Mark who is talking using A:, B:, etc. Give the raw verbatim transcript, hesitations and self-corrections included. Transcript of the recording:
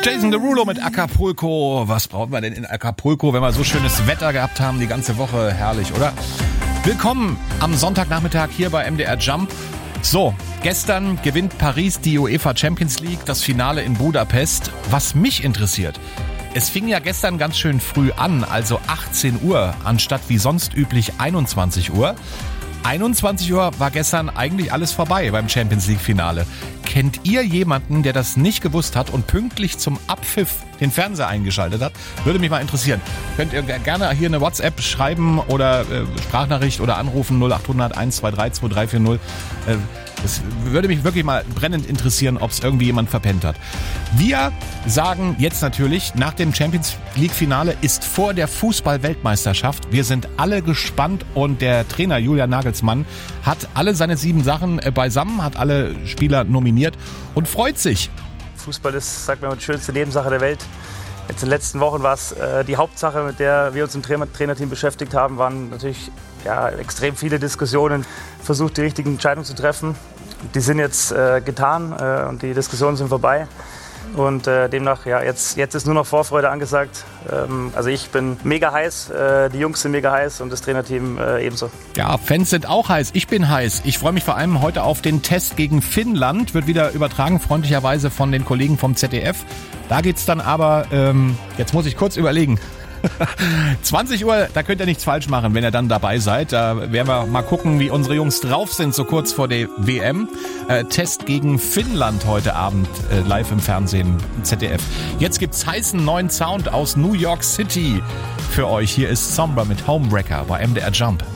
A: Jason Derulo mit Acapulco. Was brauchen wir denn in Acapulco, wenn wir so schönes Wetter gehabt haben die ganze Woche? Herrlich, oder? Willkommen am Sonntagnachmittag hier bei M D R Jump. So, gestern gewinnt Paris die UEFA Champions League, das Finale in Budapest. Was mich interessiert, es fing ja gestern ganz schön früh an, also achtzehn Uhr, anstatt wie sonst üblich einundzwanzig Uhr. einundzwanzig Uhr war gestern eigentlich alles vorbei beim Champions League Finale. Kennt ihr jemanden, der das nicht gewusst hat und pünktlich zum Abpfiff den Fernseher eingeschaltet hat? Würde mich mal interessieren. Könnt ihr gerne hier eine WhatsApp schreiben oder äh, Sprachnachricht oder anrufen null acht hundert eins zwei drei zwei drei vier null. Äh, Das würde mich wirklich mal brennend interessieren, ob es irgendwie jemand verpennt hat. Wir sagen jetzt natürlich, nach dem Champions League Finale ist vor der Fußball-Weltmeisterschaft. Wir sind alle gespannt und der Trainer Julian Nagelsmann hat alle seine sieben Sachen beisammen, hat alle Spieler nominiert und freut sich.
B: Fußball ist, sagt man, die schönste Nebensache der Welt. Jetzt in den letzten Wochen war es äh, die Hauptsache, mit der wir uns im Trainer- Trainerteam beschäftigt haben, waren natürlich ja, extrem viele Diskussionen, versucht die richtigen Entscheidungen zu treffen. Die sind jetzt äh, getan äh, und die Diskussionen sind vorbei. Und äh, demnach, ja, jetzt, jetzt ist nur noch Vorfreude angesagt. Ähm, also ich bin mega heiß, äh, die Jungs sind mega heiß und das Trainerteam äh, ebenso.
A: Ja, Fans sind auch heiß, ich bin heiß. Ich freue mich vor allem heute auf den Test gegen Finnland. Wird wieder übertragen, freundlicherweise von den Kollegen vom Z D F. Da geht's dann aber, ähm, jetzt muss ich kurz überlegen, zwanzig Uhr, da könnt ihr nichts falsch machen, wenn ihr dann dabei seid. Da werden wir mal gucken, wie unsere Jungs drauf sind, so kurz vor der W M. Äh, Test gegen Finnland heute Abend äh, live im Fernsehen, Z D F. Jetzt gibt's heißen neuen Sound aus New York City für euch. Hier ist Sombra mit Homewrecker bei M D R Jump.